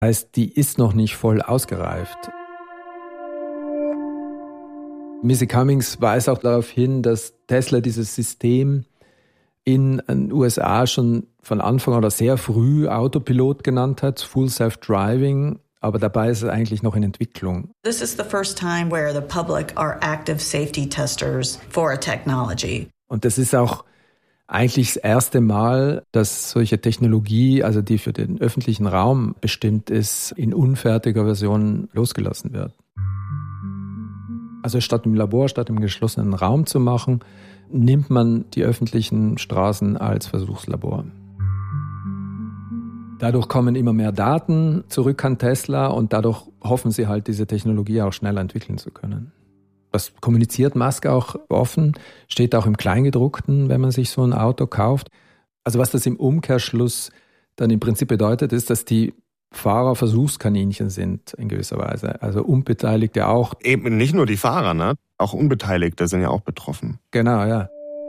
Heißt, die ist noch nicht voll ausgereift. Missy Cummings weist auch darauf hin, dass Tesla dieses System in den USA schon von Anfang oder sehr früh Autopilot genannt hat, Full Self-Driving, aber dabei ist es eigentlich noch in Entwicklung. This is the first time where the public are active safety testers for a technology. Und das ist auch eigentlich das erste Mal, dass solche Technologie, also die für den öffentlichen Raum bestimmt ist, in unfertiger Version losgelassen wird. Also statt im Labor, statt im geschlossenen Raum zu machen, nimmt man die öffentlichen Straßen als Versuchslabor. Dadurch kommen immer mehr Daten zurück an Tesla und dadurch hoffen sie halt, diese Technologie auch schneller entwickeln zu können. Das kommuniziert Musk auch offen, steht auch im Kleingedruckten, wenn man sich so ein Auto kauft. Also was das im Umkehrschluss dann im Prinzip bedeutet, ist, dass die Fahrer Versuchskaninchen sind in gewisser Weise. Also Unbeteiligte auch. Eben nicht nur die Fahrer, ne? Auch Unbeteiligte sind ja auch betroffen. Genau, ja.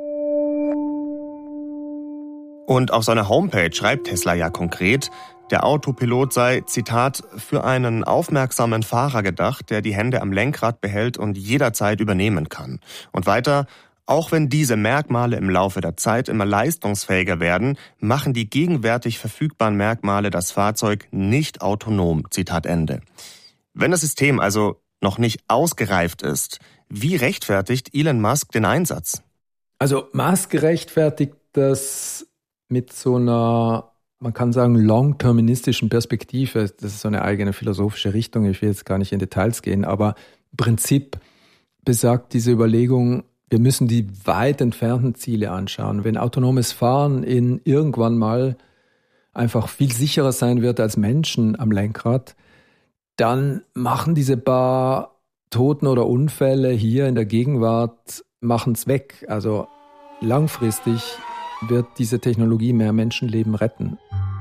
Und auf seiner Homepage schreibt Tesla ja konkret, der Autopilot sei, Zitat, für einen aufmerksamen Fahrer gedacht, der die Hände am Lenkrad behält und jederzeit übernehmen kann. Und weiter, auch wenn diese Merkmale im Laufe der Zeit immer leistungsfähiger werden, machen die gegenwärtig verfügbaren Merkmale das Fahrzeug nicht autonom. Zitat Ende. Wenn das System also noch nicht ausgereift ist, wie rechtfertigt Elon Musk den Einsatz? Also Musk rechtfertigt das mit so einer, man kann sagen, long-terministischen Perspektive. Das ist so eine eigene philosophische Richtung. Ich will jetzt gar nicht in Details gehen, aber im Prinzip besagt diese Überlegung, wir müssen die weit entfernten Ziele anschauen. Wenn autonomes Fahren irgendwann mal einfach viel sicherer sein wird als Menschen am Lenkrad, dann machen diese paar Toten oder Unfälle hier in der Gegenwart, machen es weg. Also langfristig wird diese Technologie mehr Menschenleben retten.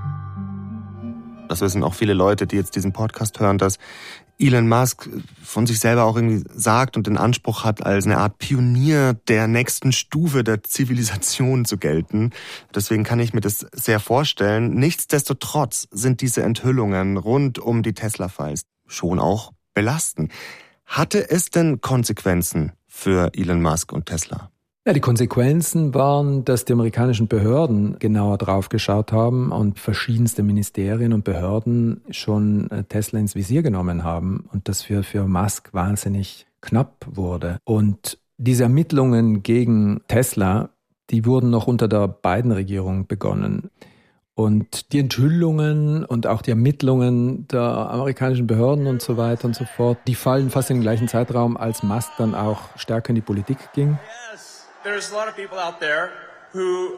Das wissen auch viele Leute, die jetzt diesen Podcast hören, dass Elon Musk von sich selber auch irgendwie sagt und den Anspruch hat, als eine Art Pionier der nächsten Stufe der Zivilisation zu gelten. Deswegen kann ich mir das sehr vorstellen. Nichtsdestotrotz sind diese Enthüllungen rund um die Tesla-Files schon auch belastend. Hatte es denn Konsequenzen für Elon Musk und Tesla? Ja, die Konsequenzen waren, dass die amerikanischen Behörden genauer drauf geschaut haben und verschiedenste Ministerien und Behörden schon Tesla ins Visier genommen haben und das für Musk wahnsinnig knapp wurde. Und diese Ermittlungen gegen Tesla, die wurden noch unter der Biden-Regierung begonnen. Und die Enthüllungen und auch die Ermittlungen der amerikanischen Behörden und so weiter und so fort, die fallen fast in den gleichen Zeitraum, als Musk dann auch stärker in die Politik ging. There's a lot of people out there who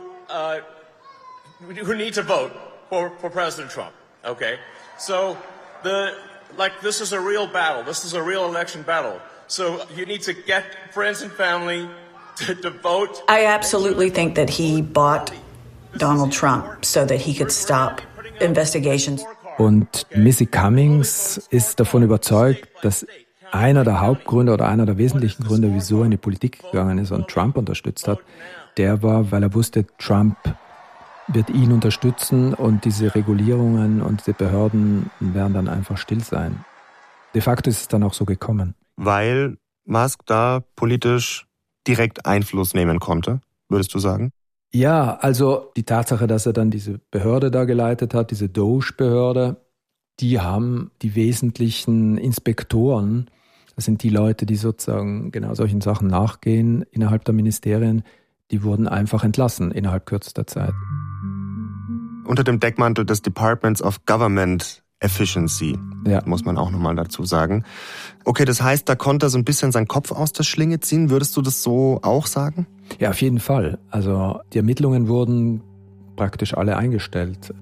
need to vote for President Trump. Okay, so this is a real battle. This is a real election battle. So you need to get friends and family to vote. I absolutely think that he bought Donald Trump so that he could stop investigations. Und Missy Cummings ist davon überzeugt, dass einer der Hauptgründe oder einer der wesentlichen Gründe, wieso er in die Politik gegangen ist und Trump unterstützt hat, der war, weil er wusste, Trump wird ihn unterstützen und diese Regulierungen und diese Behörden werden dann einfach still sein. De facto ist es dann auch so gekommen. Weil Musk da politisch direkt Einfluss nehmen konnte, würdest du sagen? Ja, also die Tatsache, dass er dann diese Behörde da geleitet hat, diese DOGE-Behörde, die haben die wesentlichen Inspektoren, das sind die Leute, die sozusagen genau solchen Sachen nachgehen innerhalb der Ministerien, die wurden einfach entlassen innerhalb kürzester Zeit. Unter dem Deckmantel des Departments of Government Efficiency, ja, muss man auch nochmal dazu sagen. Okay, das heißt, da konnte er so ein bisschen seinen Kopf aus der Schlinge ziehen. Würdest du das so auch sagen? Ja, auf jeden Fall. Also die Ermittlungen wurden praktisch alle eingestellt.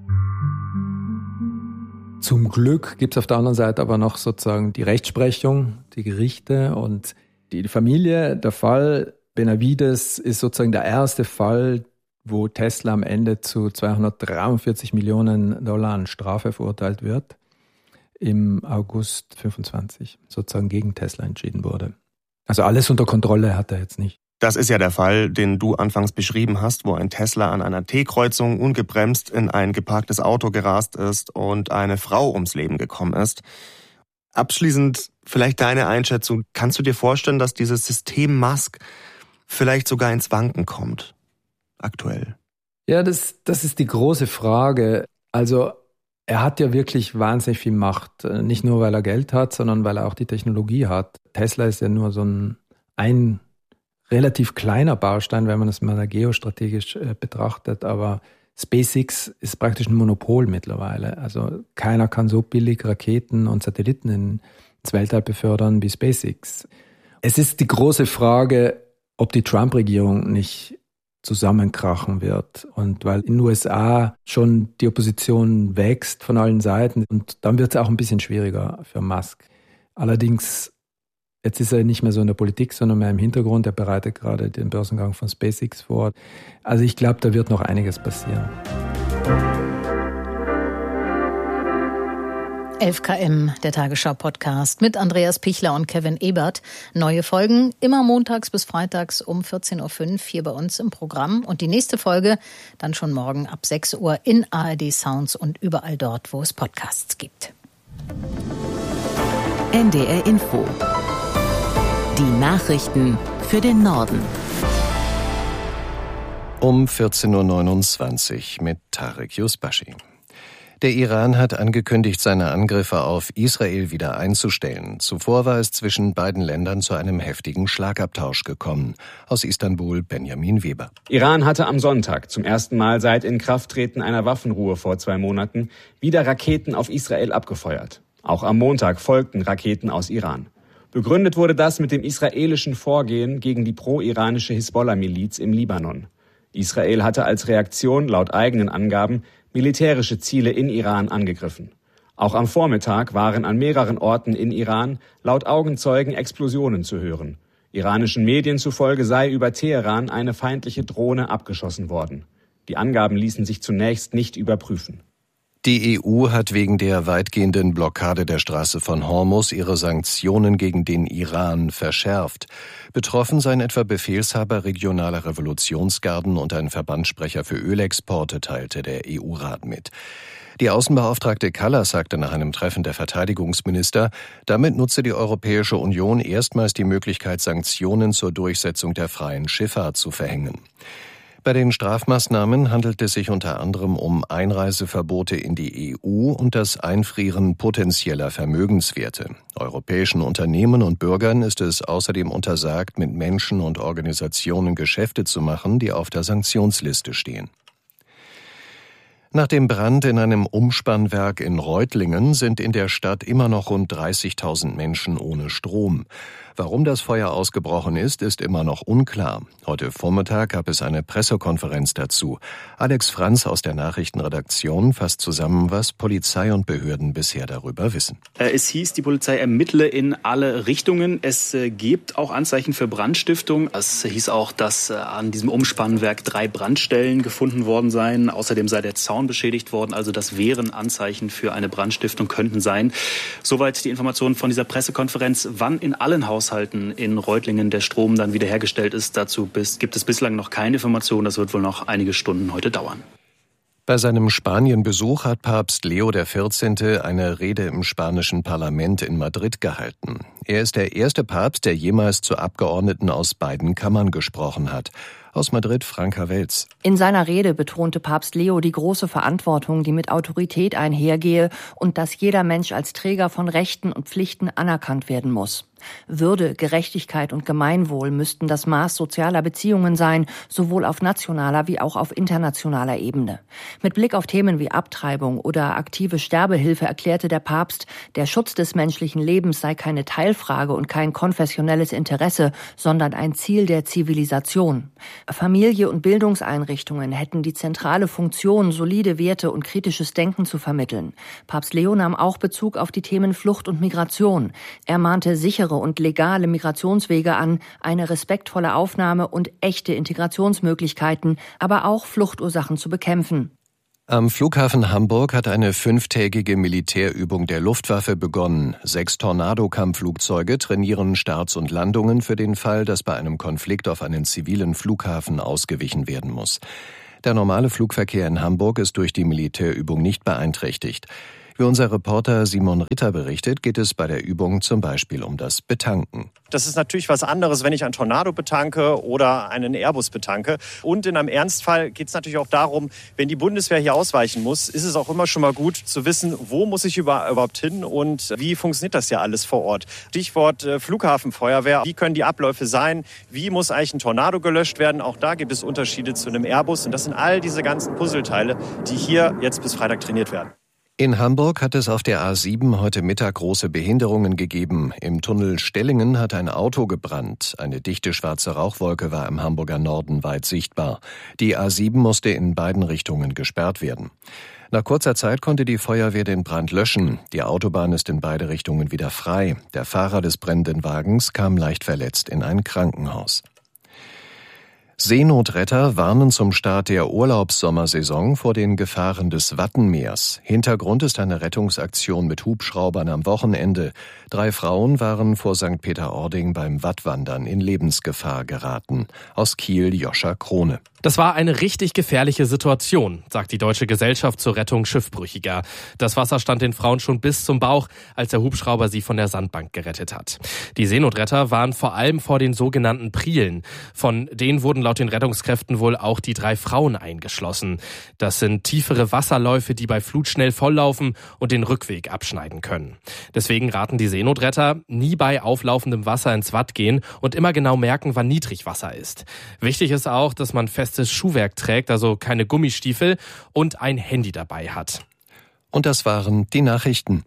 Zum Glück gibt es auf der anderen Seite aber noch sozusagen die Rechtsprechung, die Gerichte und die Familie. Der Fall Benavides ist sozusagen der erste Fall, wo Tesla am Ende zu $243 Millionen an Strafe verurteilt wird. Im August 25 sozusagen gegen Tesla entschieden wurde. Also alles unter Kontrolle hat er jetzt nicht. Das ist ja der Fall, den du anfangs beschrieben hast, wo ein Tesla an einer T-Kreuzung ungebremst in ein geparktes Auto gerast ist und eine Frau ums Leben gekommen ist. Abschließend vielleicht deine Einschätzung. Kannst du dir vorstellen, dass dieses System Musk vielleicht sogar ins Wanken kommt, aktuell? Ja, das ist die große Frage. Also er hat ja wirklich wahnsinnig viel Macht. Nicht nur, weil er Geld hat, sondern weil er auch die Technologie hat. Tesla ist ja nur so ein relativ kleiner Baustein, wenn man das mal geostrategisch betrachtet. Aber SpaceX ist praktisch ein Monopol mittlerweile. Also keiner kann so billig Raketen und Satelliten ins Weltall befördern wie SpaceX. Es ist die große Frage, ob die Trump-Regierung nicht zusammenkrachen wird. Und weil in den USA schon die Opposition wächst von allen Seiten und dann wird es auch ein bisschen schwieriger für Musk. Allerdings, jetzt ist er nicht mehr so in der Politik, sondern mehr im Hintergrund. Er bereitet gerade den Börsengang von SpaceX vor. Also ich glaube, da wird noch einiges passieren. 11 km, der Tagesschau-Podcast mit Andreas Pichler und Kevin Ebert. Neue Folgen immer montags bis freitags um 14.05 Uhr hier bei uns im Programm. Und die nächste Folge dann schon morgen ab 6 Uhr in ARD Sounds und überall dort, wo es Podcasts gibt. NDR Info. Die Nachrichten für den Norden. Um 14.29 Uhr mit Tarek Yusbashi. Der Iran hat angekündigt, seine Angriffe auf Israel wieder einzustellen. Zuvor war es zwischen beiden Ländern zu einem heftigen Schlagabtausch gekommen. Aus Istanbul Benjamin Weber. Iran hatte am Sonntag zum ersten Mal seit Inkrafttreten einer Waffenruhe vor 2 Monaten wieder Raketen auf Israel abgefeuert. Auch am Montag folgten Raketen aus Iran. Begründet wurde das mit dem israelischen Vorgehen gegen die pro-iranische Hisbollah-Miliz im Libanon. Israel hatte als Reaktion laut eigenen Angaben militärische Ziele in Iran angegriffen. Auch am Vormittag waren an mehreren Orten in Iran laut Augenzeugen Explosionen zu hören. Iranischen Medien zufolge sei über Teheran eine feindliche Drohne abgeschossen worden. Die Angaben ließen sich zunächst nicht überprüfen. Die EU hat wegen der weitgehenden Blockade der Straße von Hormuz ihre Sanktionen gegen den Iran verschärft. Betroffen seien etwa Befehlshaber regionaler Revolutionsgarden und ein Verbandssprecher für Ölexporte, teilte der EU-Rat mit. Die Außenbeauftragte Kallas sagte nach einem Treffen der Verteidigungsminister, damit nutze die Europäische Union erstmals die Möglichkeit, Sanktionen zur Durchsetzung der freien Schifffahrt zu verhängen. Bei den Strafmaßnahmen handelt es sich unter anderem um Einreiseverbote in die EU und das Einfrieren potenzieller Vermögenswerte. Europäischen Unternehmen und Bürgern ist es außerdem untersagt, mit Menschen und Organisationen Geschäfte zu machen, die auf der Sanktionsliste stehen. Nach dem Brand in einem Umspannwerk in Reutlingen sind in der Stadt immer noch rund 30.000 Menschen ohne Strom. Warum das Feuer ausgebrochen ist immer noch unklar. Heute Vormittag gab es eine Pressekonferenz dazu. Alex Franz aus der Nachrichtenredaktion fasst zusammen, was Polizei und Behörden bisher darüber wissen. Es hieß, die Polizei ermittle in alle Richtungen. Es gibt auch Anzeichen für Brandstiftung. Es hieß auch, dass an diesem Umspannwerk 3 Brandstellen gefunden worden seien. Außerdem sei der Zaun beschädigt worden. Also das wären Anzeichen für eine Brandstiftung, könnten sein. Soweit die Informationen von dieser Pressekonferenz. Wann in allen Haushalten in Reutlingen der Strom dann wiederhergestellt ist, dazu gibt es bislang noch keine Informationen. Das wird wohl noch einige Stunden heute dauern. Bei seinem Spanienbesuch hat Papst Leo XIV. Eine Rede im spanischen Parlament in Madrid gehalten. Er ist der erste Papst, der jemals zu Abgeordneten aus beiden Kammern gesprochen hat. Aus Madrid Franka Welz. In seiner Rede betonte Papst Leo die große Verantwortung, die mit Autorität einhergehe und dass jeder Mensch als Träger von Rechten und Pflichten anerkannt werden muss. Würde, Gerechtigkeit und Gemeinwohl müssten das Maß sozialer Beziehungen sein, sowohl auf nationaler wie auch auf internationaler Ebene. Mit Blick auf Themen wie Abtreibung oder aktive Sterbehilfe erklärte der Papst, der Schutz des menschlichen Lebens sei keine Teilfrage und kein konfessionelles Interesse, sondern ein Ziel der Zivilisation. Familie und Bildungseinrichtungen hätten die zentrale Funktion, solide Werte und kritisches Denken zu vermitteln. Papst Leo nahm auch Bezug auf die Themen Flucht und Migration. Er mahnte sichere und legale Migrationswege an, eine respektvolle Aufnahme und echte Integrationsmöglichkeiten, aber auch Fluchtursachen zu bekämpfen. Am Flughafen Hamburg hat eine 5-tägige Militärübung der Luftwaffe begonnen. 6 Tornado-Kampfflugzeuge trainieren Starts und Landungen für den Fall, dass bei einem Konflikt auf einen zivilen Flughafen ausgewichen werden muss. Der normale Flugverkehr in Hamburg ist durch die Militärübung nicht beeinträchtigt. Wie unser Reporter Simon Ritter berichtet, geht es bei der Übung zum Beispiel um das Betanken. Das ist natürlich was anderes, wenn ich einen Tornado betanke oder einen Airbus betanke. Und in einem Ernstfall geht es natürlich auch darum, wenn die Bundeswehr hier ausweichen muss, ist es auch immer schon mal gut zu wissen, wo muss ich überhaupt hin und wie funktioniert das ja alles vor Ort. Stichwort Flughafenfeuerwehr. Wie können die Abläufe sein? Wie muss eigentlich ein Tornado gelöscht werden? Auch da gibt es Unterschiede zu einem Airbus. Und das sind all diese ganzen Puzzleteile, die hier jetzt bis Freitag trainiert werden. In Hamburg hat es auf der A7 heute Mittag große Behinderungen gegeben. Im Tunnel Stellingen hat ein Auto gebrannt. Eine dichte schwarze Rauchwolke war im Hamburger Norden weit sichtbar. Die A7 musste in beiden Richtungen gesperrt werden. Nach kurzer Zeit konnte die Feuerwehr den Brand löschen. Die Autobahn ist in beide Richtungen wieder frei. Der Fahrer des brennenden Wagens kam leicht verletzt in ein Krankenhaus. Seenotretter warnen zum Start der Urlaubssommersaison vor den Gefahren des Wattenmeers. Hintergrund ist eine Rettungsaktion mit Hubschraubern am Wochenende. 3 Frauen waren vor St. Peter-Ording beim Wattwandern in Lebensgefahr geraten. Aus Kiel Joscha Krone. Das war eine richtig gefährliche Situation, sagt die Deutsche Gesellschaft zur Rettung Schiffbrüchiger. Das Wasser stand den Frauen schon bis zum Bauch, als der Hubschrauber sie von der Sandbank gerettet hat. Die Seenotretter waren vor allem vor den sogenannten Prielen. Von denen wurden laut den Rettungskräften wohl auch die 3 Frauen eingeschlossen. Das sind tiefere Wasserläufe, die bei Flut schnell volllaufen und den Rückweg abschneiden können. Deswegen raten die Seenotretter, nie bei auflaufendem Wasser ins Watt gehen und immer genau merken, wann Niedrigwasser ist. Wichtig ist auch, dass man festes Schuhwerk trägt, also keine Gummistiefel, und ein Handy dabei hat. Und das waren die Nachrichten.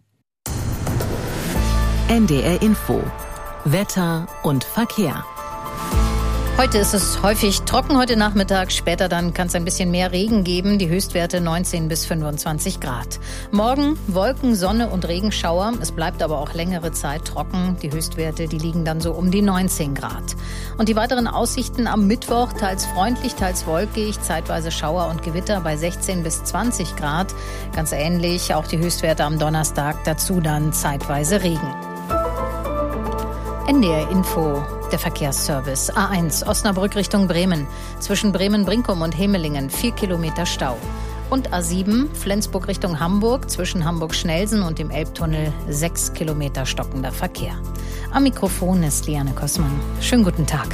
NDR Info. Wetter und Verkehr. Heute ist es häufig trocken, heute Nachmittag. Später dann kann es ein bisschen mehr Regen geben. Die Höchstwerte 19 bis 25 Grad. Morgen Wolken, Sonne und Regenschauer. Es bleibt aber auch längere Zeit trocken. Die Höchstwerte, die liegen dann so um die 19 Grad. Und die weiteren Aussichten am Mittwoch, teils freundlich, teils wolkig, zeitweise Schauer und Gewitter bei 16 bis 20 Grad. Ganz ähnlich auch die Höchstwerte am Donnerstag, dazu dann zeitweise Regen. NDR Info, der Verkehrsservice. A1 Osnabrück Richtung Bremen. Zwischen Bremen-Brinkum und Hemelingen 4 Kilometer Stau. Und A7 Flensburg Richtung Hamburg. Zwischen Hamburg-Schnelsen und dem Elbtunnel 6 Kilometer stockender Verkehr. Am Mikrofon ist Liane Kossmann. Schönen guten Tag.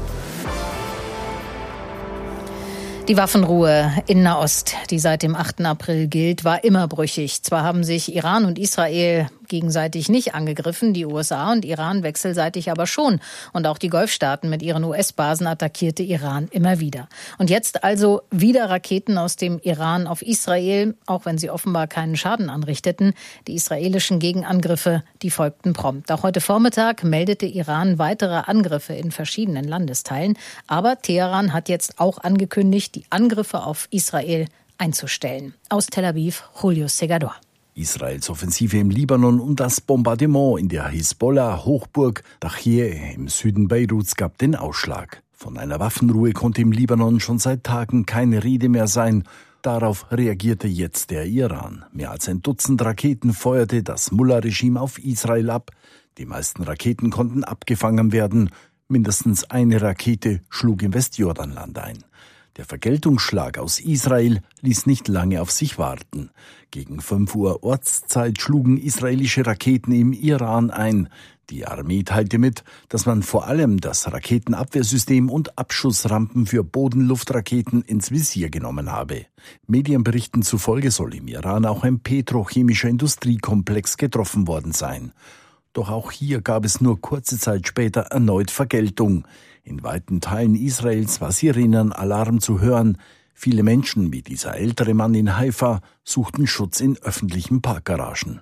Die Waffenruhe in Nahost, die seit dem 8. April gilt, war immer brüchig. Zwar haben sich Iran und Israel gegenseitig nicht angegriffen, die USA und Iran wechselseitig aber schon. Und auch die Golfstaaten mit ihren US-Basen attackierte Iran immer wieder. Und jetzt also wieder Raketen aus dem Iran auf Israel, auch wenn sie offenbar keinen Schaden anrichteten. Die israelischen Gegenangriffe, die folgten prompt. Auch heute Vormittag meldete Iran weitere Angriffe in verschiedenen Landesteilen. Aber Teheran hat jetzt auch angekündigt, die Angriffe auf Israel einzustellen. Aus Tel Aviv, Julio Segador. Israels Offensive im Libanon und das Bombardement in der Hisbollah-Hochburg Dachir im Süden Beiruts gab den Ausschlag. Von einer Waffenruhe konnte im Libanon schon seit Tagen keine Rede mehr sein. Darauf reagierte jetzt der Iran. Mehr als ein Dutzend Raketen feuerte das Mullah-Regime auf Israel ab. Die meisten Raketen konnten abgefangen werden. Mindestens eine Rakete schlug im Westjordanland ein. Der Vergeltungsschlag aus Israel ließ nicht lange auf sich warten. Gegen 5 Uhr Ortszeit schlugen israelische Raketen im Iran ein. Die Armee teilte mit, dass man vor allem das Raketenabwehrsystem und Abschussrampen für Bodenluftraketen ins Visier genommen habe. Medienberichten zufolge soll im Iran auch ein petrochemischer Industriekomplex getroffen worden sein. Doch auch hier gab es nur kurze Zeit später erneut Vergeltung. In weiten Teilen Israels war Sirenenalarm zu hören. Viele Menschen, wie dieser ältere Mann in Haifa, suchten Schutz in öffentlichen Parkgaragen.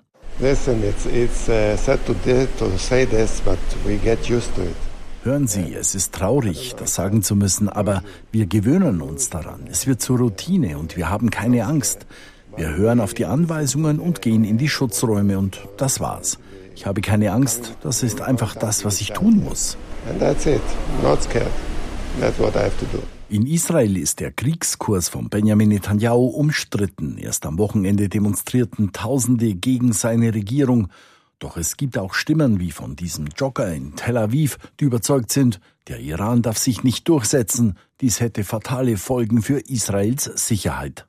Hören Sie, es ist traurig, das sagen zu müssen, aber wir gewöhnen uns daran. Es wird zur Routine und wir haben keine Angst. Wir hören auf die Anweisungen und gehen in die Schutzräume und das war's. Ich habe keine Angst, das ist einfach das, was ich tun muss. In Israel ist der Kriegskurs von Benjamin Netanyahu umstritten. Erst am Wochenende demonstrierten Tausende gegen seine Regierung. Doch es gibt auch Stimmen wie von diesem Jogger in Tel Aviv, die überzeugt sind, der Iran darf sich nicht durchsetzen. Dies hätte fatale Folgen für Israels Sicherheit.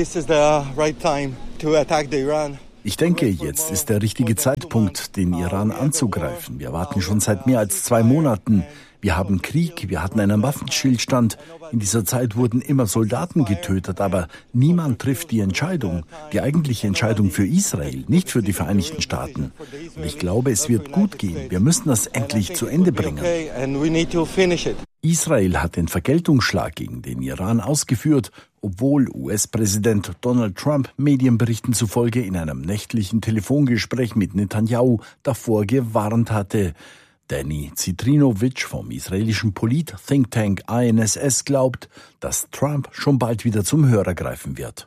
Ich denke, jetzt ist der richtige Zeitpunkt, den Iran anzugreifen. Wir warten schon seit mehr als 2 Monaten. Wir haben Krieg, wir hatten einen Waffenstillstand. In dieser Zeit wurden immer Soldaten getötet, aber niemand trifft die Entscheidung. Die eigentliche Entscheidung für Israel, nicht für die Vereinigten Staaten. Und ich glaube, es wird gut gehen. Wir müssen das endlich zu Ende bringen. Israel hat den Vergeltungsschlag gegen den Iran ausgeführt, obwohl US-Präsident Donald Trump Medienberichten zufolge in einem nächtlichen Telefongespräch mit Netanyahu davor gewarnt hatte. Danny Citrinovic vom israelischen Polit-Thinktank INSS glaubt, dass Trump schon bald wieder zum Hörer greifen wird.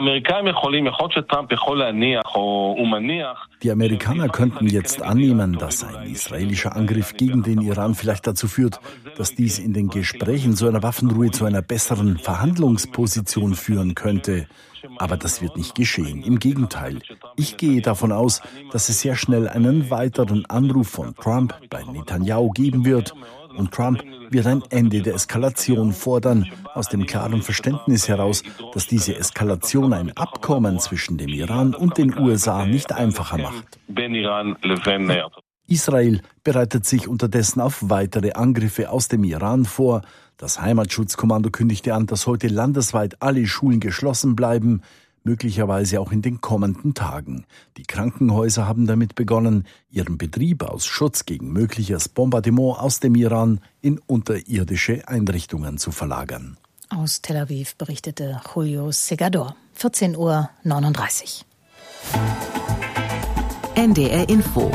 Die Amerikaner könnten jetzt annehmen, dass ein israelischer Angriff gegen den Iran vielleicht dazu führt, dass dies in den Gesprächen zu einer Waffenruhe zu einer besseren Verhandlungsposition führen könnte. Aber das wird nicht geschehen. Im Gegenteil. Ich gehe davon aus, dass es sehr schnell einen weiteren Anruf von Trump bei Netanyahu geben wird. Und Trump wird ein Ende der Eskalation fordern, aus dem klaren Verständnis heraus, dass diese Eskalation ein Abkommen zwischen dem Iran und den USA nicht einfacher macht. Israel bereitet sich unterdessen auf weitere Angriffe aus dem Iran vor. Das Heimatschutzkommando kündigte an, dass heute landesweit alle Schulen geschlossen bleiben, möglicherweise auch in den kommenden Tagen. Die Krankenhäuser haben damit begonnen, ihren Betrieb aus Schutz gegen mögliches Bombardement aus dem Iran in unterirdische Einrichtungen zu verlagern. Aus Tel Aviv berichtete Julio Segador. 14:39 Uhr. NDR Info.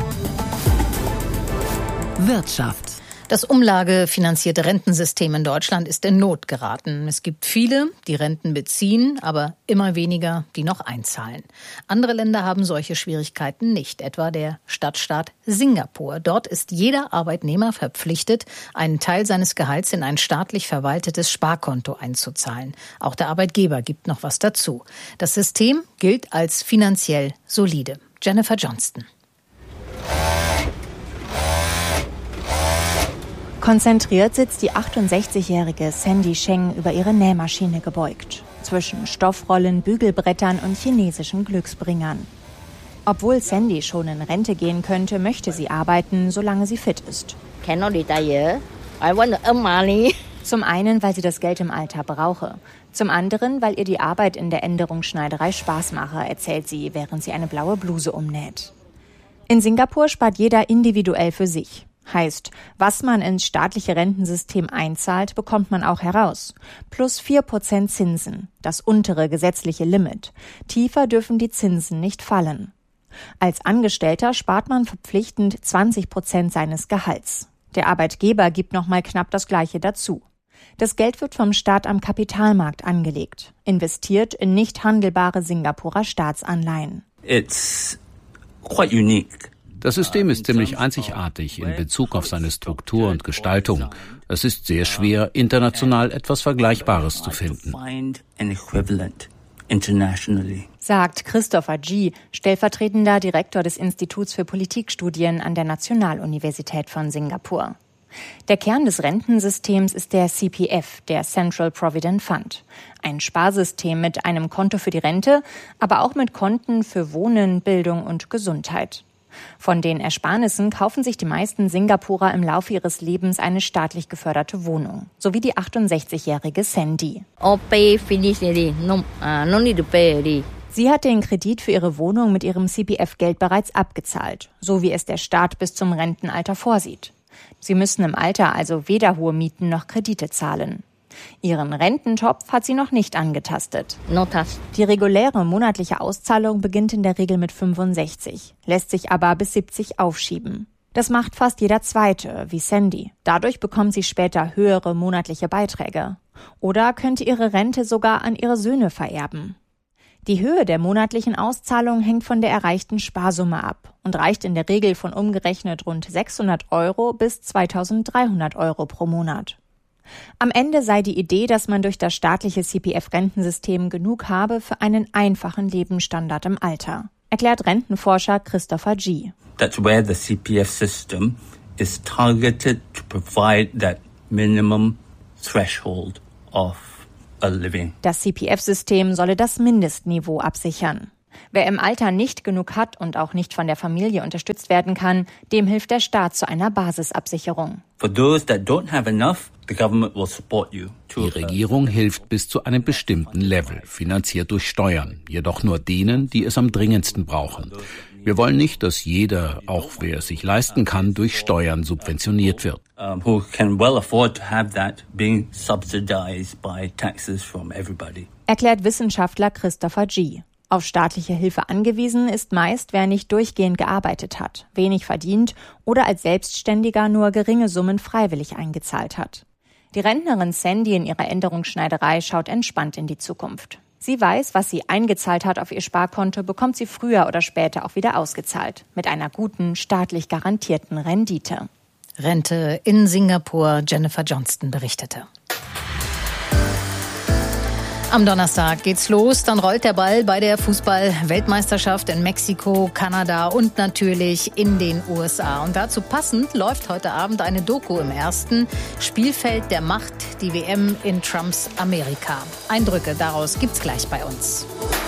Wirtschaft. Das umlagefinanzierte Rentensystem in Deutschland ist in Not geraten. Es gibt viele, die Renten beziehen, aber immer weniger, die noch einzahlen. Andere Länder haben solche Schwierigkeiten nicht, etwa der Stadtstaat Singapur. Dort ist jeder Arbeitnehmer verpflichtet, einen Teil seines Gehalts in ein staatlich verwaltetes Sparkonto einzuzahlen. Auch der Arbeitgeber gibt noch was dazu. Das System gilt als finanziell solide. Jennifer Johnston. Konzentriert sitzt die 68-jährige Sandy Sheng über ihre Nähmaschine gebeugt. Zwischen Stoffrollen, Bügelbrettern und chinesischen Glücksbringern. Obwohl Sandy schon in Rente gehen könnte, möchte sie arbeiten, solange sie fit ist. Zum einen, weil sie das Geld im Alter brauche. Zum anderen, weil ihr die Arbeit in der Änderungsschneiderei Spaß mache, erzählt sie, während sie eine blaue Bluse umnäht. In Singapur spart jeder individuell für sich. Heißt, was man ins staatliche Rentensystem einzahlt, bekommt man auch heraus. Plus 4% Zinsen, das untere gesetzliche Limit. Tiefer dürfen die Zinsen nicht fallen. Als Angestellter spart man verpflichtend 20% seines Gehalts. Der Arbeitgeber gibt nochmal knapp das Gleiche dazu. Das Geld wird vom Staat am Kapitalmarkt angelegt, investiert in nicht handelbare Singapurer Staatsanleihen. It's quite unique. Das System ist ziemlich einzigartig in Bezug auf seine Struktur und Gestaltung. Es ist sehr schwer, international etwas Vergleichbares zu finden. Sagt Christopher G., stellvertretender Direktor des Instituts für Politikstudien an der Nationaluniversität von Singapur. Der Kern des Rentensystems ist der CPF, der Central Provident Fund. Ein Sparsystem mit einem Konto für die Rente, aber auch mit Konten für Wohnen, Bildung und Gesundheit. Von den Ersparnissen kaufen sich die meisten Singapurer im Laufe ihres Lebens eine staatlich geförderte Wohnung, so wie die 68-jährige Sandy. Sie hat den Kredit für ihre Wohnung mit ihrem CPF-Geld bereits abgezahlt, so wie es der Staat bis zum Rentenalter vorsieht. Sie müssen im Alter also weder hohe Mieten noch Kredite zahlen. Ihren Rententopf hat sie noch nicht angetastet. Die reguläre monatliche Auszahlung beginnt in der Regel mit 65, lässt sich aber bis 70 aufschieben. Das macht fast jeder Zweite, wie Sandy. Dadurch bekommt sie später höhere monatliche Beiträge. Oder könnte ihre Rente sogar an ihre Söhne vererben. Die Höhe der monatlichen Auszahlung hängt von der erreichten Sparsumme ab und reicht in der Regel von umgerechnet rund 600 € bis 2.300 € pro Monat. Am Ende sei die Idee, dass man durch das staatliche CPF-Rentensystem genug habe für einen einfachen Lebensstandard im Alter, erklärt Rentenforscher Christopher G. That's where the CPF system is targeted to provide that minimum threshold of a living. Das CPF-System solle das Mindestniveau absichern. Wer im Alter nicht genug hat und auch nicht von der Familie unterstützt werden kann, dem hilft der Staat zu einer Basisabsicherung. For those that don't have enough, the government will support you. Die Regierung hilft bis zu einem bestimmten Level, finanziert durch Steuern, jedoch nur denen, die es am dringendsten brauchen. Wir wollen nicht, dass jeder, auch wer es sich leisten kann, durch Steuern subventioniert wird. Who can well afford to have that being subsidized by taxes from everybody. Erklärt Wissenschaftler Christopher G. Auf staatliche Hilfe angewiesen ist meist, wer nicht durchgehend gearbeitet hat, wenig verdient oder als Selbstständiger nur geringe Summen freiwillig eingezahlt hat. Die Rentnerin Sandy in ihrer Änderungsschneiderei schaut entspannt in die Zukunft. Sie weiß, was sie eingezahlt hat auf ihr Sparkonto, bekommt sie früher oder später auch wieder ausgezahlt. Mit einer guten, staatlich garantierten Rendite. Rente in Singapur, Jennifer Johnston berichtete. Am Donnerstag geht's los, dann rollt der Ball bei der Fußball-Weltmeisterschaft in Mexiko, Kanada und natürlich in den USA. Und dazu passend läuft heute Abend eine Doku im ersten Spielfeld der Macht, die WM in Trumps Amerika. Eindrücke daraus gibt's gleich bei uns.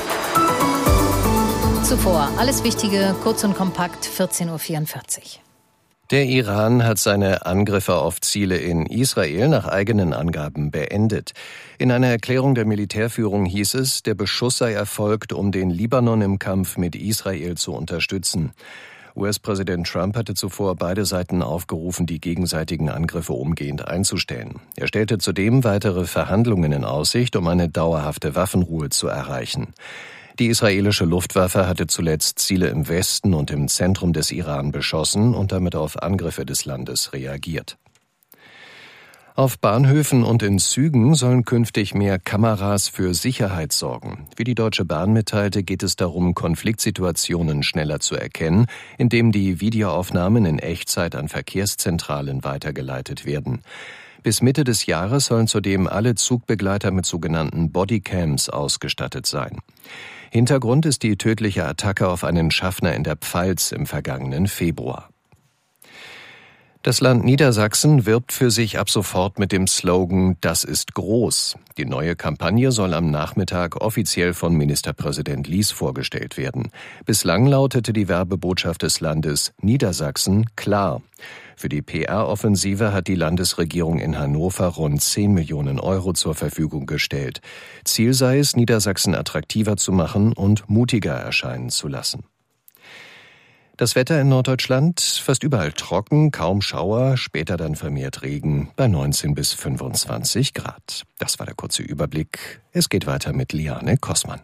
Zuvor alles Wichtige, kurz und kompakt, 14.44 Uhr. Der Iran hat seine Angriffe auf Ziele in Israel nach eigenen Angaben beendet. In einer Erklärung der Militärführung hieß es, der Beschuss sei erfolgt, um den Libanon im Kampf mit Israel zu unterstützen. US-Präsident Trump hatte zuvor beide Seiten aufgerufen, die gegenseitigen Angriffe umgehend einzustellen. Er stellte zudem weitere Verhandlungen in Aussicht, um eine dauerhafte Waffenruhe zu erreichen. Die israelische Luftwaffe hatte zuletzt Ziele im Westen und im Zentrum des Iran beschossen und damit auf Angriffe des Landes reagiert. Auf Bahnhöfen und in Zügen sollen künftig mehr Kameras für Sicherheit sorgen. Wie die Deutsche Bahn mitteilte, geht es darum, Konfliktsituationen schneller zu erkennen, indem die Videoaufnahmen in Echtzeit an Verkehrszentralen weitergeleitet werden. Bis Mitte des Jahres sollen zudem alle Zugbegleiter mit sogenannten Bodycams ausgestattet sein. Hintergrund ist die tödliche Attacke auf einen Schaffner in der Pfalz im vergangenen Februar. Das Land Niedersachsen wirbt für sich ab sofort mit dem Slogan »Das ist groß«. Die neue Kampagne soll am Nachmittag offiziell von Ministerpräsident Lies vorgestellt werden. Bislang lautete die Werbebotschaft des Landes »Niedersachsen klar«. Für die PR-Offensive hat die Landesregierung in Hannover rund 10 Millionen Euro zur Verfügung gestellt. Ziel sei es, Niedersachsen attraktiver zu machen und mutiger erscheinen zu lassen. Das Wetter in Norddeutschland fast überall trocken, kaum Schauer, später dann vermehrt Regen bei 19 bis 25 Grad. Das war der kurze Überblick. Es geht weiter mit Liane Kossmann.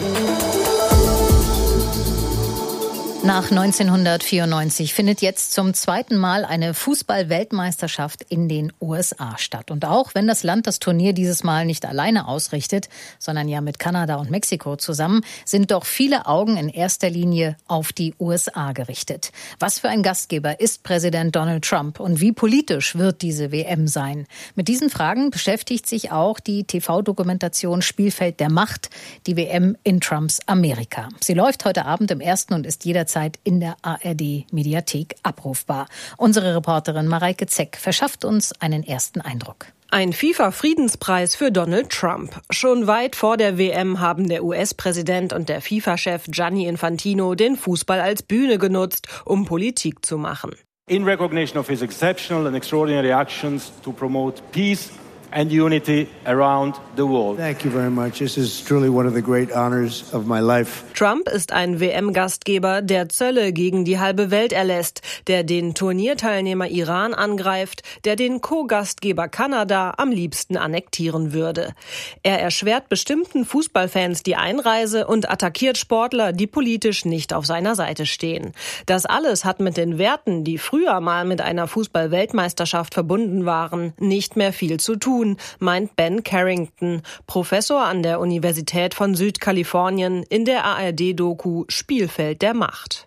Nach 1994 findet jetzt zum zweiten Mal eine Fußball-Weltmeisterschaft in den USA statt. Und auch wenn das Land das Turnier dieses Mal nicht alleine ausrichtet, sondern ja mit Kanada und Mexiko zusammen, sind doch viele Augen in erster Linie auf die USA gerichtet. Was für ein Gastgeber ist Präsident Donald Trump und wie politisch wird diese WM sein? Mit diesen Fragen beschäftigt sich auch die TV-Dokumentation Spielfeld der Macht, die WM in Trumps Amerika. Sie läuft heute Abend im ersten und ist jederzeit in der ARD-Mediathek abrufbar. Unsere Reporterin Mareike Zeck verschafft uns einen ersten Eindruck. Ein FIFA-Friedenspreis für Donald Trump. Schon weit vor der WM haben der US-Präsident und der FIFA-Chef Gianni Infantino den Fußball als Bühne genutzt, um Politik zu machen. In recognition of his exceptional and extraordinary actions to promote peace and unity around the world. Thank you very much. This is truly one of the great honors of my life. Trump ist ein WM-Gastgeber, der Zölle gegen die halbe Welt erlässt, der den Turnierteilnehmer Iran angreift, der den Co-Gastgeber Kanada am liebsten annektieren würde. Er erschwert bestimmten Fußballfans die Einreise und attackiert Sportler, die politisch nicht auf seiner Seite stehen. Das alles hat mit den Werten, die früher mal mit einer Fußball-Weltmeisterschaft verbunden waren, nicht mehr viel zu tun. tun, meint Ben Carrington, Professor an der Universität von Südkalifornien, in der ARD-Doku Spielfeld der Macht.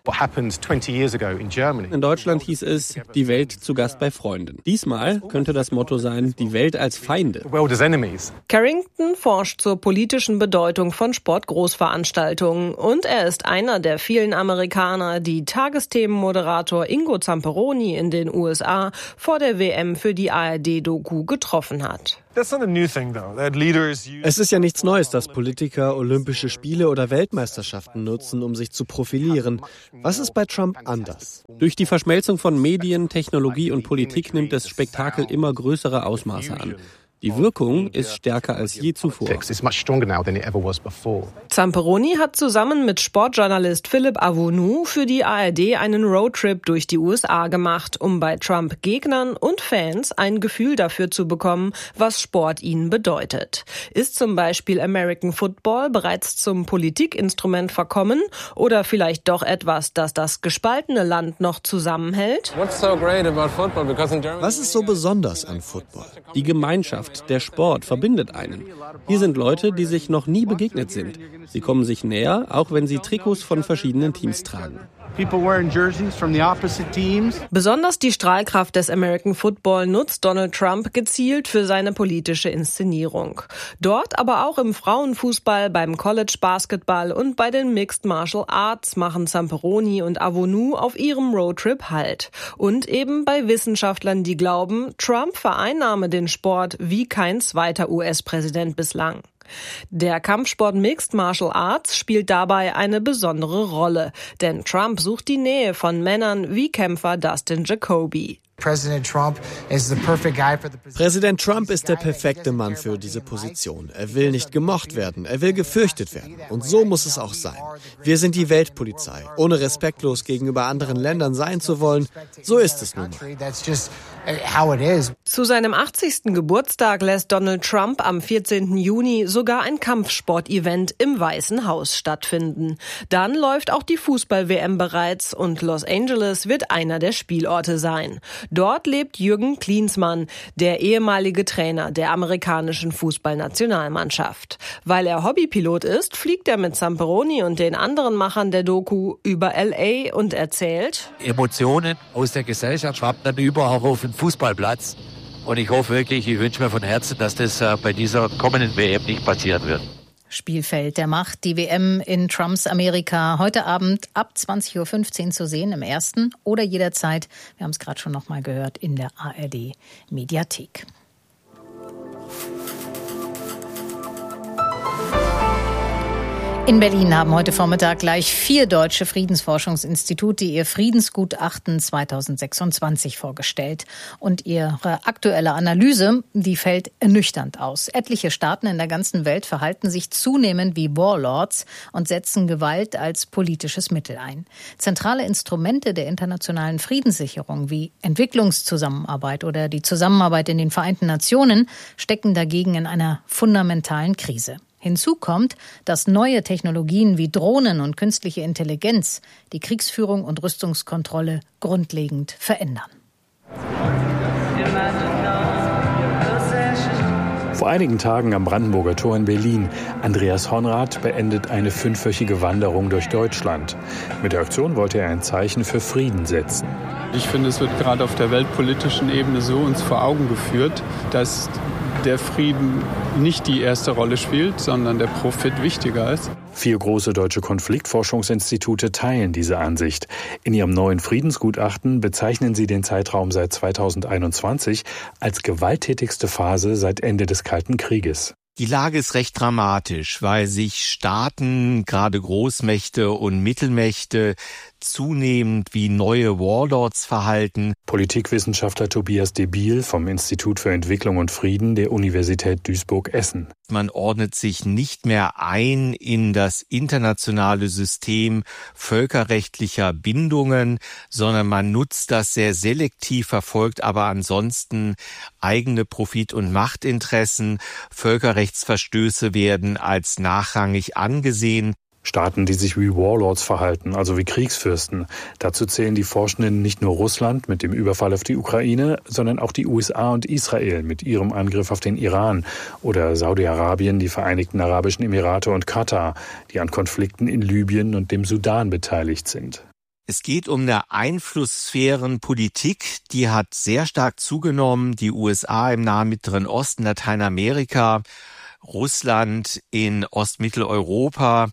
In Deutschland hieß es, die Welt zu Gast bei Freunden. Diesmal könnte das Motto sein, die Welt als Feinde. Carrington forscht zur politischen Bedeutung von Sportgroßveranstaltungen und er ist einer der vielen Amerikaner, die Tagesthemenmoderator Ingo Zamperoni in den USA vor der WM für die ARD-Doku getroffen hat. Es ist ja nichts Neues, dass Politiker Olympische Spiele oder Weltmeisterschaften nutzen, um sich zu profilieren. Was ist bei Trump anders? Durch die Verschmelzung von Medien, Technologie und Politik nimmt das Spektakel immer größere Ausmaße an. Die Wirkung ist stärker als je zuvor. Zamperoni hat zusammen mit Sportjournalist Philipp Avonu für die ARD einen Roadtrip durch die USA gemacht, um bei Trump-Gegnern und Fans ein Gefühl dafür zu bekommen, was Sport ihnen bedeutet. Ist zum Beispiel American Football bereits zum Politikinstrument verkommen oder vielleicht doch etwas, das das gespaltene Land noch zusammenhält? Was ist so besonders an Football? Die Gemeinschaft. Der Sport verbindet einen. Hier sind Leute, die sich noch nie begegnet sind. Sie kommen sich näher, auch wenn sie Trikots von verschiedenen Teams tragen. Besonders die Strahlkraft des American Football nutzt Donald Trump gezielt für seine politische Inszenierung. Dort, aber auch im Frauenfußball, beim College Basketball und bei den Mixed Martial Arts machen Zamperoni und Avonu auf ihrem Roadtrip Halt. Und eben bei Wissenschaftlern, die glauben, Trump vereinnahme den Sport wie kein zweiter US-Präsident bislang. Der Kampfsport Mixed Martial Arts spielt dabei eine besondere Rolle, denn Trump sucht die Nähe von Männern wie Kämpfer Dustin Jacoby. Präsident Trump ist der perfekte Mann für diese Position. Er will nicht gemocht werden, er will gefürchtet werden. Und so muss es auch sein. Wir sind die Weltpolizei. Ohne respektlos gegenüber anderen Ländern sein zu wollen, so ist es nun mal. Zu seinem 80. Geburtstag lässt Donald Trump am 14. Juni sogar ein Kampfsport-Event im Weißen Haus stattfinden. Dann läuft auch die Fußball-WM bereits und Los Angeles wird einer der Spielorte sein. Dort lebt Jürgen Klinsmann, der ehemalige Trainer der amerikanischen Fußballnationalmannschaft. Weil er Hobbypilot ist, fliegt er mit Zamperoni und den anderen Machern der Doku über L.A. und erzählt: Emotionen aus der Gesellschaft schwappen dann über auch auf den Fußballplatz. Und ich hoffe wirklich, ich wünsche mir von Herzen, dass das bei dieser kommenden WM nicht passieren wird. Spielfeld der Macht, die WM in Trumps Amerika. Heute Abend ab 20.15 Uhr zu sehen im Ersten oder jederzeit, wir haben es gerade schon noch mal gehört, in der ARD-Mediathek. In Berlin haben heute Vormittag gleich 4 deutsche Friedensforschungsinstitute ihr Friedensgutachten 2026 vorgestellt. Und ihre aktuelle Analyse, die fällt ernüchternd aus. Etliche Staaten in der ganzen Welt verhalten sich zunehmend wie Warlords und setzen Gewalt als politisches Mittel ein. Zentrale Instrumente der internationalen Friedenssicherung wie Entwicklungszusammenarbeit oder die Zusammenarbeit in den Vereinten Nationen stecken dagegen in einer fundamentalen Krise. Hinzu kommt, dass neue Technologien wie Drohnen und künstliche Intelligenz die Kriegsführung und Rüstungskontrolle grundlegend verändern. Vor einigen Tagen am Brandenburger Tor in Berlin. Andreas Honrath beendet eine 5-wöchige Wanderung durch Deutschland. Mit der Aktion wollte er ein Zeichen für Frieden setzen. Ich finde, es wird gerade auf der weltpolitischen Ebene so uns vor Augen geführt, dass der Frieden nicht die erste Rolle spielt, sondern der Profit wichtiger ist. 4 große deutsche Konfliktforschungsinstitute teilen diese Ansicht. In ihrem neuen Friedensgutachten bezeichnen sie den Zeitraum seit 2021 als gewalttätigste Phase seit Ende des Kalten Krieges. Die Lage ist recht dramatisch, weil sich Staaten, gerade Großmächte und Mittelmächte, zunehmend wie neue Warlords verhalten. Politikwissenschaftler Tobias Debiel vom Institut für Entwicklung und Frieden der Universität Duisburg-Essen. Man ordnet sich nicht mehr ein in das internationale System völkerrechtlicher Bindungen, sondern man nutzt das sehr selektiv, verfolgt aber ansonsten eigene Profit- und Machtinteressen. Völkerrechtsverstöße werden als nachrangig angesehen. Staaten, die sich wie Warlords verhalten, also wie Kriegsfürsten. Dazu zählen die Forschenden nicht nur Russland mit dem Überfall auf die Ukraine, sondern auch die USA und Israel mit ihrem Angriff auf den Iran oder Saudi-Arabien, die Vereinigten Arabischen Emirate und Katar, die an Konflikten in Libyen und dem Sudan beteiligt sind. Es geht um eine Einflusssphärenpolitik, die hat sehr stark zugenommen. Die USA im Nahen Mittleren Osten, Lateinamerika, Russland in Ostmitteleuropa,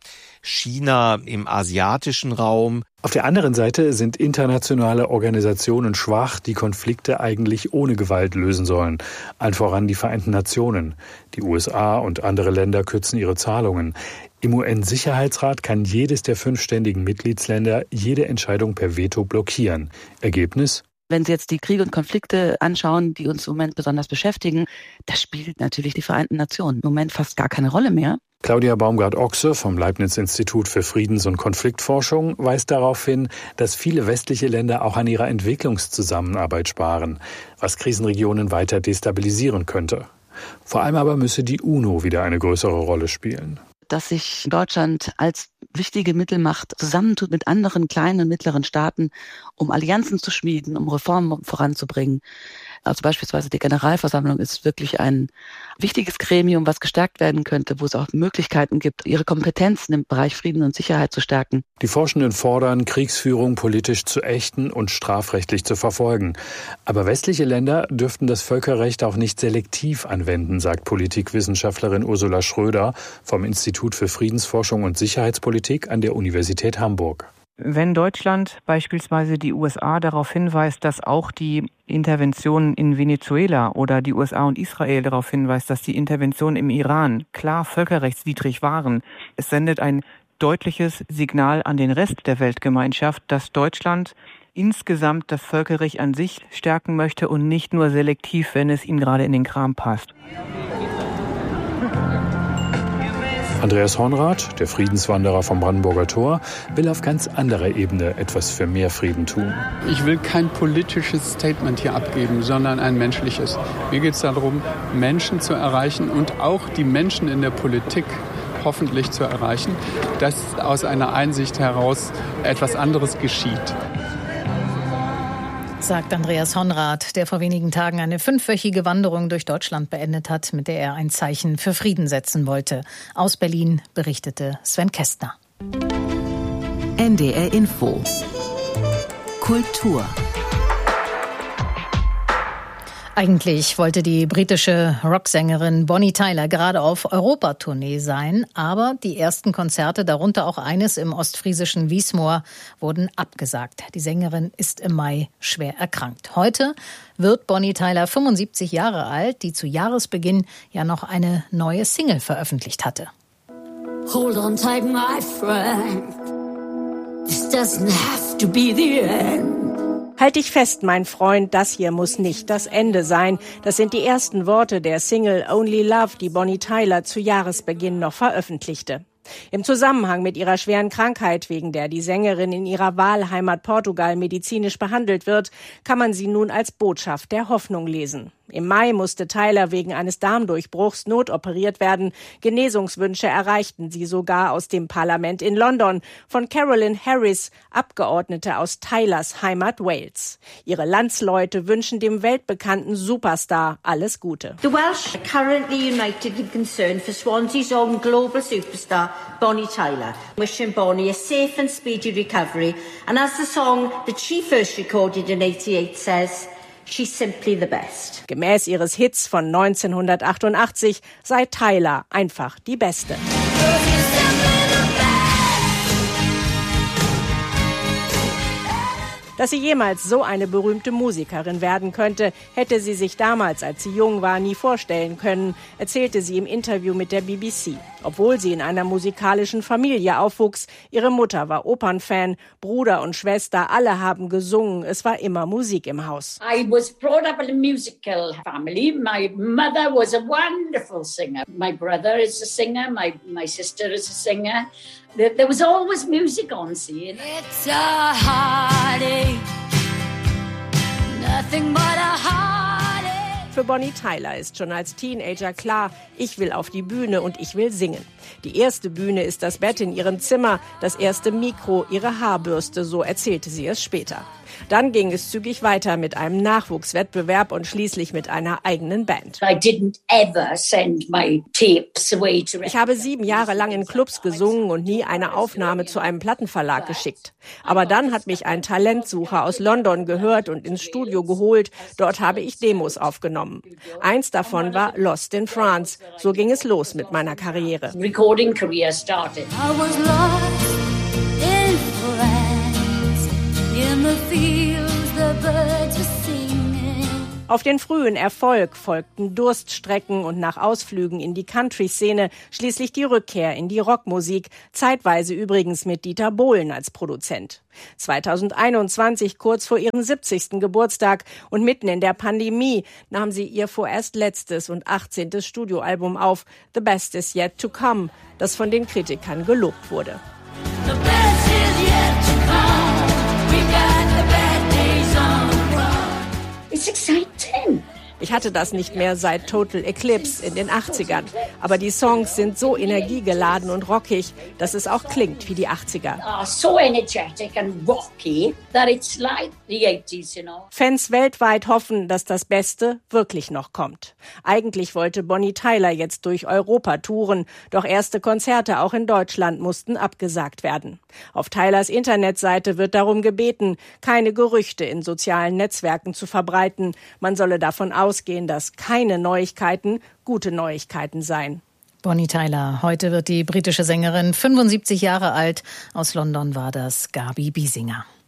China im asiatischen Raum. Auf der anderen Seite sind internationale Organisationen schwach, die Konflikte eigentlich ohne Gewalt lösen sollen. Allen voran die Vereinten Nationen. Die USA und andere Länder kürzen ihre Zahlungen. Im UN-Sicherheitsrat kann jedes der 5 ständigen Mitgliedsländer jede Entscheidung per Veto blockieren. Ergebnis? Wenn Sie jetzt die Kriege und Konflikte anschauen, die uns im Moment besonders beschäftigen, da spielt natürlich die Vereinten Nationen im Moment fast gar keine Rolle mehr. Claudia Baumgart-Ochse vom Leibniz-Institut für Friedens- und Konfliktforschung weist darauf hin, dass viele westliche Länder auch an ihrer Entwicklungszusammenarbeit sparen, was Krisenregionen weiter destabilisieren könnte. Vor allem aber müsse die UNO wieder eine größere Rolle spielen. Dass sich Deutschland als wichtige Mittelmacht zusammentut mit anderen kleinen und mittleren Staaten, um Allianzen zu schmieden, um Reformen voranzubringen. Also beispielsweise die Generalversammlung ist wirklich ein wichtiges Gremium, was gestärkt werden könnte, wo es auch Möglichkeiten gibt, ihre Kompetenzen im Bereich Frieden und Sicherheit zu stärken. Die Forschenden fordern, Kriegsführung politisch zu ächten und strafrechtlich zu verfolgen. Aber westliche Länder dürften das Völkerrecht auch nicht selektiv anwenden, sagt Politikwissenschaftlerin Ursula Schröder vom Institut für Friedensforschung und Sicherheitspolitik an der Universität Hamburg. Wenn Deutschland beispielsweise die USA darauf hinweist, dass auch die Interventionen in Venezuela oder die USA und Israel darauf hinweist, dass die Interventionen im Iran klar völkerrechtswidrig waren, es sendet ein deutliches Signal an den Rest der Weltgemeinschaft, dass Deutschland insgesamt das Völkerrecht an sich stärken möchte und nicht nur selektiv, wenn es ihm gerade in den Kram passt. Andreas Hornrath, der Friedenswanderer vom Brandenburger Tor, will auf ganz anderer Ebene etwas für mehr Frieden tun. Ich will kein politisches Statement hier abgeben, sondern ein menschliches. Mir geht es darum, Menschen zu erreichen und auch die Menschen in der Politik hoffentlich zu erreichen, dass aus einer Einsicht heraus etwas anderes geschieht. Sagt Andreas Hornrath, der vor wenigen Tagen eine 5-wöchige Wanderung durch Deutschland beendet hat, mit der er ein Zeichen für Frieden setzen wollte. Aus Berlin berichtete Sven Kästner. NDR Info. Kultur. Eigentlich wollte die britische Rocksängerin Bonnie Tyler gerade auf Europatournee sein, aber die ersten Konzerte, darunter auch eines im ostfriesischen Wiesmoor, wurden abgesagt. Die Sängerin ist im Mai schwer erkrankt. Heute wird Bonnie Tyler 75 Jahre alt, die zu Jahresbeginn ja noch eine neue Single veröffentlicht hatte. Hold on tight, my friend. This doesn't have to be the end. Halt dich fest, mein Freund, das hier muss nicht das Ende sein. Das sind die ersten Worte der Single Only Love, die Bonnie Tyler zu Jahresbeginn noch veröffentlichte. Im Zusammenhang mit ihrer schweren Krankheit, wegen der die Sängerin in ihrer Wahlheimat Portugal medizinisch behandelt wird, kann man sie nun als Botschaft der Hoffnung lesen. Im Mai musste Tyler wegen eines Darmdurchbruchs notoperiert werden. Genesungswünsche erreichten sie sogar aus dem Parlament in London von Carolyn Harris, Abgeordnete aus Tylers Heimat Wales. Ihre Landsleute wünschen dem weltbekannten Superstar alles Gute. The Welsh are currently united in concern for Swansea's own global superstar, Bonnie Tyler. Wishing Bonnie a safe and speedy recovery. And as the song that she first recorded in 1988 says, she's simply the best. Gemäß ihres Hits von 1988 sei Tyler einfach die Beste. Dass sie jemals so eine berühmte Musikerin werden könnte, hätte sie sich damals, als sie jung war, nie vorstellen können, erzählte sie im Interview mit der BBC. Obwohl sie in einer musikalischen Familie aufwuchs, ihre Mutter war Opernfan, Bruder und Schwester, alle haben gesungen, es war immer Musik im Haus. I was brought up in a musical family. My mother was a wonderful singer. My brother is a singer, my sister is a singer. There was always music on scene. It's a heartache, nothing but a heartache. Für Bonnie Tyler ist schon als Teenager klar, ich will auf die Bühne und ich will singen. Die erste Bühne ist das Bett in ihrem Zimmer, das erste Mikro, ihre Haarbürste, so erzählte sie es später. Dann ging es zügig weiter mit einem Nachwuchswettbewerb und schließlich mit einer eigenen Band. Ich habe 7 Jahre lang in Clubs gesungen und nie eine Aufnahme zu einem Plattenverlag geschickt. Aber dann hat mich ein Talentsucher aus London gehört und ins Studio geholt. Dort habe ich Demos aufgenommen. Eins davon war Lost in France. So ging es los mit meiner Karriere. Recording career started. I was lost in France. In the fields, the birds were singing. Auf den frühen Erfolg folgten Durststrecken und nach Ausflügen in die Country-Szene schließlich die Rückkehr in die Rockmusik, zeitweise übrigens mit Dieter Bohlen als Produzent. 2021, kurz vor ihrem 70. Geburtstag und mitten in der Pandemie, nahm sie ihr vorerst letztes und 18. Studioalbum auf, The Best Is Yet to Come, das von den Kritikern gelobt wurde. The best is yet to come. It's exciting. Ich hatte das nicht mehr seit Total Eclipse in den 80ern. Aber die Songs sind so energiegeladen und rockig, dass es auch klingt wie die 80er. So energetic and rocky that it's like the 80s, you know. Fans weltweit hoffen, dass das Beste wirklich noch kommt. Eigentlich wollte Bonnie Tyler jetzt durch Europa touren, doch erste Konzerte auch in Deutschland mussten abgesagt werden. Auf Tylers Internetseite wird darum gebeten, keine Gerüchte in sozialen Netzwerken zu verbreiten. Man solle davon ausgehen, dass keine Neuigkeiten gute Neuigkeiten seien. Bonnie Tyler, heute wird die britische Sängerin 75 Jahre alt. Aus London war das Gabi Biesinger.